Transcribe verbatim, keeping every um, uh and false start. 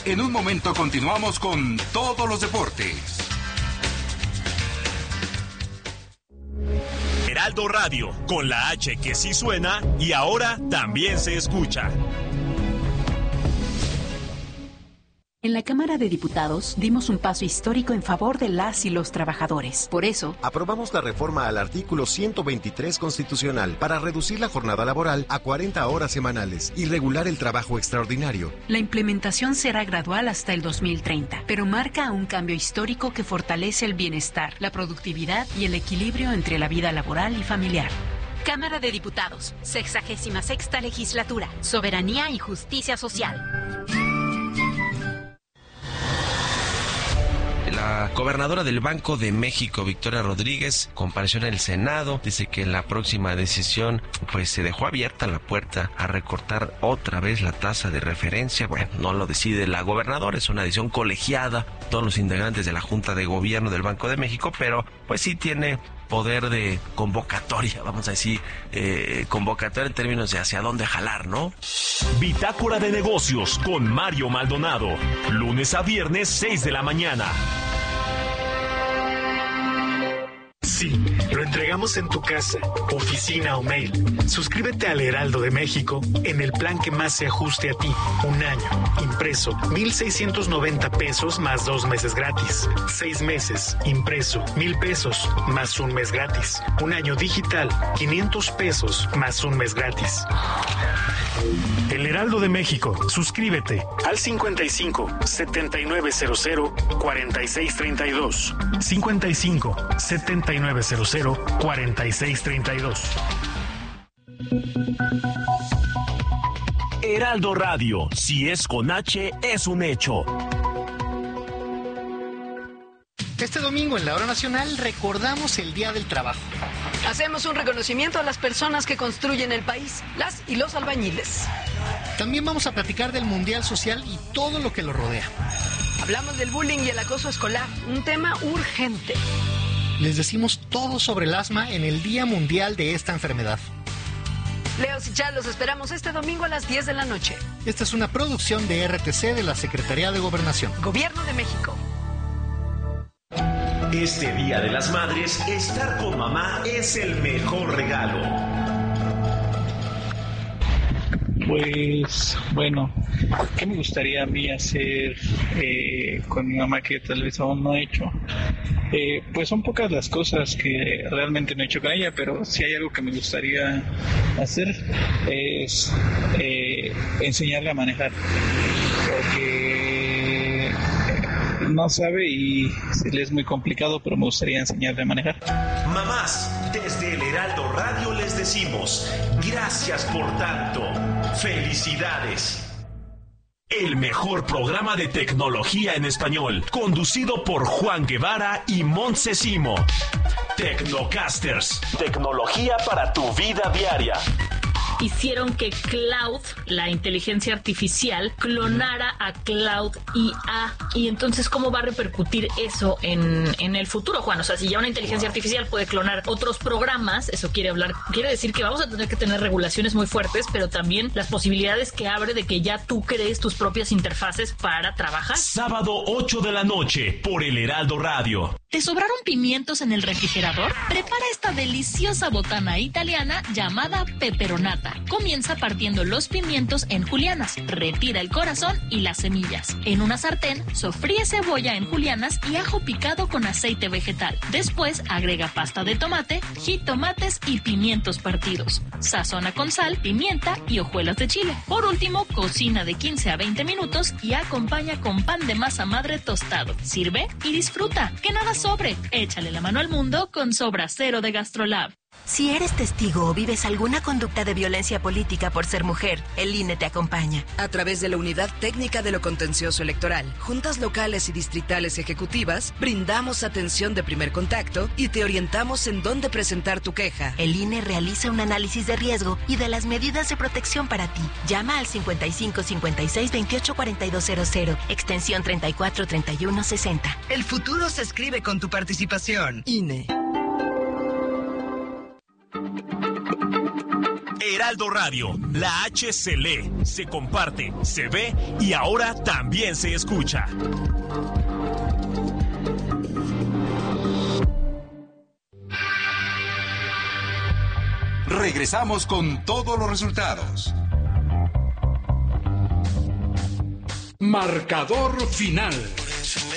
En un momento continuamos con todos los deportes. Heraldo Radio, con la H que sí suena y ahora también se escucha. En la Cámara de Diputados dimos un paso histórico en favor de las y los trabajadores. Por eso, aprobamos la reforma al artículo ciento veintitrés constitucional para reducir la jornada laboral a cuarenta horas semanales y regular el trabajo extraordinario. La implementación será gradual hasta el dos mil treinta, pero marca un cambio histórico que fortalece el bienestar, la productividad y el equilibrio entre la vida laboral y familiar. Cámara de Diputados, sexagésima sexta legislatura, soberanía y justicia social. La gobernadora del Banco de México, Victoria Rodríguez, compareció en el Senado. Dice que en la próxima decisión pues se dejó abierta la puerta a recortar otra vez la tasa de referencia. Bueno, no lo decide la gobernadora, es una decisión colegiada, todos los integrantes de la Junta de Gobierno del Banco de México, pero pues sí tiene poder de convocatoria, vamos a decir, eh, convocatoria en términos de hacia dónde jalar, ¿no? Bitácora de Negocios con Mario Maldonado, lunes a viernes, seis de la mañana. Sí, lo entregamos en tu casa, oficina o mail. Suscríbete al Heraldo de México en el plan que más se ajuste a ti. Un año, impreso, mil seiscientos noventa pesos más dos meses gratis. Seis meses, impreso, mil pesos más un mes gratis. Un año digital, quinientos pesos más un mes gratis. El Heraldo de México, suscríbete al cincuenta y cinco, setenta y nueve cero cero, cuarenta y seis treinta y dos. cincuenta y cinco, setenta y nueve cero cero, cuarenta y seis treinta y dos. Heraldo Radio, si es con H, es un hecho. Este domingo en la Hora Nacional recordamos el Día del Trabajo. Hacemos un reconocimiento a las personas que construyen el país, las y los albañiles. También vamos a platicar del Mundial Social y todo lo que lo rodea. Hablamos del bullying y el acoso escolar, un tema urgente. Les decimos todo sobre el asma en el Día Mundial de esta enfermedad. Leos y Chad, los esperamos este domingo a las diez de la noche. Esta es una producción de R T C de la Secretaría de Gobernación. Gobierno de México. Este Día de las Madres, estar con mamá es el mejor regalo. Pues, bueno, ¿qué me gustaría a mí hacer eh, con mi mamá que tal vez aún no he hecho? Eh, pues son pocas las cosas que realmente no he hecho con ella, pero si hay algo que me gustaría hacer es eh, enseñarle a manejar, porque no sabe y se le es muy complicado, pero me gustaría enseñarle a manejar. Mamás, desde el Heraldo Radio les decimos gracias por tanto. Felicidades. El mejor programa de tecnología en español, conducido por Juan Guevara y Montse Simo. Tecnocasters, tecnología para tu vida diaria. Hicieron que Cloud, la inteligencia artificial, clonara a Cloud I A. Y entonces, ¿cómo va a repercutir eso en, en el futuro, Juan? O sea, si ya una inteligencia artificial puede clonar otros programas, eso quiere hablar, quiere decir que vamos a tener que tener regulaciones muy fuertes, pero también las posibilidades que abre de que ya tú crees tus propias interfaces para trabajar. Sábado ocho de la noche, por el Heraldo Radio. ¿Te sobraron pimientos en el refrigerador? Prepara esta deliciosa botana italiana llamada peperonata. Comienza partiendo los pimientos en julianas, retira el corazón y las semillas. En una sartén, sofríe cebolla en julianas y ajo picado con aceite vegetal. Después, agrega pasta de tomate, jitomates y pimientos partidos. Sazona con sal, pimienta y hojuelas de chile. Por último, cocina de quince a veinte minutos y acompaña con pan de masa madre tostado. Sirve y disfruta. Que nada sobre. Échale la mano al mundo con Sobra Cero de GastroLab. Si eres testigo o vives alguna conducta de violencia política por ser mujer, el I N E te acompaña. A través de la Unidad Técnica de lo Contencioso Electoral, juntas locales y distritales ejecutivas, brindamos atención de primer contacto y te orientamos en dónde presentar tu queja. El I N E realiza un análisis de riesgo y de las medidas de protección para ti. Llama al cincuenta y cinco cincuenta y seis veintiocho cuarenta y dos cero cero, extensión treinta y cuatro treinta y uno sesenta. El futuro se escribe con tu participación. I N E. Heraldo Radio, la H se lee, se comparte, se ve y ahora también se escucha. Regresamos con todos los resultados. Marcador final.